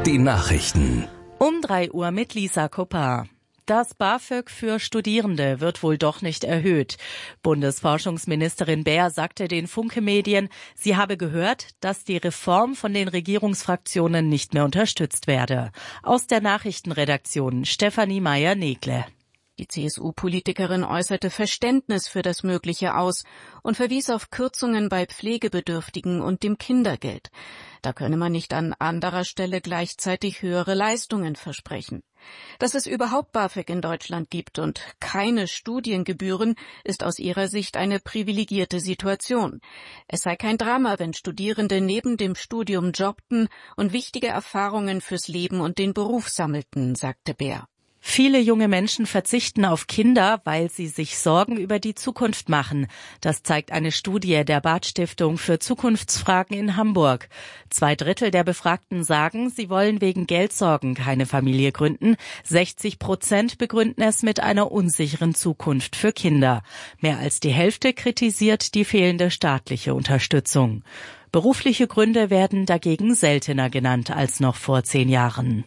Die Nachrichten. Um 3 Uhr mit Lisa Kupper. Das BAföG für Studierende wird wohl doch nicht erhöht. Bundesforschungsministerin Baer sagte den Funke-Medien, sie habe gehört, dass die Reform von den Regierungsfraktionen nicht mehr unterstützt werde. Aus der Nachrichtenredaktion Stefanie Meyer-Negle. Die CSU-Politikerin äußerte Verständnis für das Mögliche aus und verwies auf Kürzungen bei Pflegebedürftigen und dem Kindergeld. Da könne man nicht an anderer Stelle gleichzeitig höhere Leistungen versprechen. Dass es überhaupt BAföG in Deutschland gibt und keine Studiengebühren, ist aus ihrer Sicht eine privilegierte Situation. Es sei kein Drama, wenn Studierende neben dem Studium jobbten und wichtige Erfahrungen fürs Leben und den Beruf sammelten, sagte Baer. Viele junge Menschen verzichten auf Kinder, weil sie sich Sorgen über die Zukunft machen. Das zeigt eine Studie der Barth-Stiftung für Zukunftsfragen in Hamburg. 2/3 der Befragten sagen, sie wollen wegen Geldsorgen keine Familie gründen. 60% begründen es mit einer unsicheren Zukunft für Kinder. Mehr als die Hälfte kritisiert die fehlende staatliche Unterstützung. Berufliche Gründe werden dagegen seltener genannt als noch vor 10 Jahren.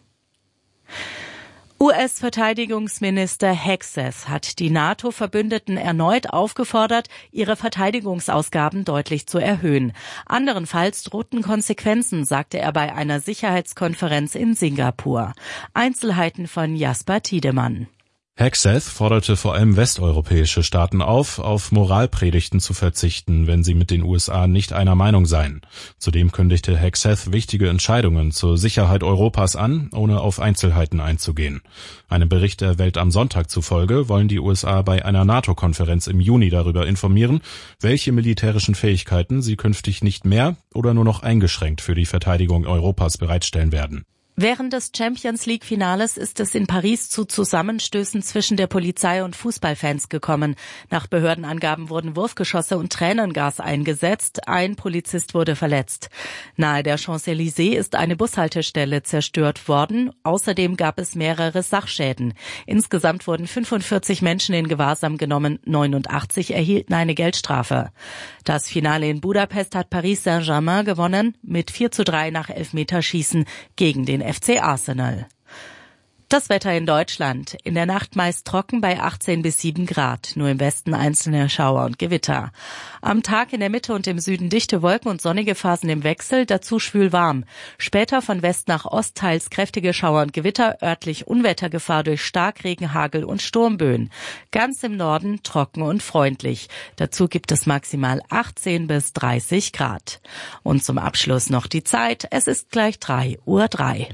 US-Verteidigungsminister Hegseth hat die NATO-Verbündeten erneut aufgefordert, ihre Verteidigungsausgaben deutlich zu erhöhen. Anderenfalls drohten Konsequenzen, sagte er bei einer Sicherheitskonferenz in Singapur. Einzelheiten von Jasper Tiedemann. Hegseth forderte vor allem westeuropäische Staaten auf Moralpredigten zu verzichten, wenn sie mit den USA nicht einer Meinung seien. Zudem kündigte Hegseth wichtige Entscheidungen zur Sicherheit Europas an, ohne auf Einzelheiten einzugehen. Einem Bericht der Welt am Sonntag zufolge wollen die USA bei einer NATO-Konferenz im Juni darüber informieren, welche militärischen Fähigkeiten sie künftig nicht mehr oder nur noch eingeschränkt für die Verteidigung Europas bereitstellen werden. Während des Champions-League-Finales ist es in Paris zu Zusammenstößen zwischen der Polizei und Fußballfans gekommen. Nach Behördenangaben wurden Wurfgeschosse und Tränengas eingesetzt. Ein Polizist wurde verletzt. Nahe der Champs-Élysées ist eine Bushaltestelle zerstört worden. Außerdem gab es mehrere Sachschäden. Insgesamt wurden 45 Menschen in Gewahrsam genommen. 89 erhielten eine Geldstrafe. Das Finale in Budapest hat Paris Saint-Germain gewonnen mit 4:3 nach Elfmeterschießen gegen den FC Arsenal. Das Wetter in Deutschland. In der Nacht meist trocken bei 18 bis 7 Grad. Nur im Westen einzelne Schauer und Gewitter. Am Tag in der Mitte und im Süden dichte Wolken und sonnige Phasen im Wechsel, dazu schwül warm. Später von West nach Ost teils kräftige Schauer und Gewitter, örtlich Unwettergefahr durch Starkregen, Hagel und Sturmböen. Ganz im Norden trocken und freundlich. Dazu gibt es maximal 18 bis 30 Grad. Und zum Abschluss noch die Zeit. Es ist gleich 3:03 Uhr.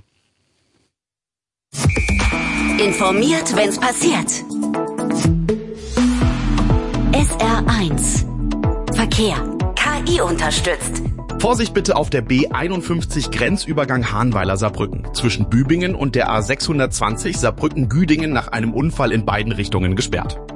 Informiert, wenn's passiert. SR1 Verkehr. KI unterstützt. Vorsicht bitte auf der B51 Grenzübergang Hahnweiler-Saarbrücken. Zwischen Bübingen und der A620 Saarbrücken-Güdingen nach einem Unfall in beiden Richtungen gesperrt.